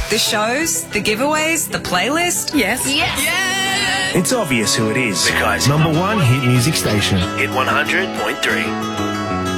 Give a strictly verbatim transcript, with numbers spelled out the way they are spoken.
The shows, the giveaways, the playlist. Yes. Yes. Yeah. It's obvious who it is. The Kai's number one hit music station. Hit one hundred point three.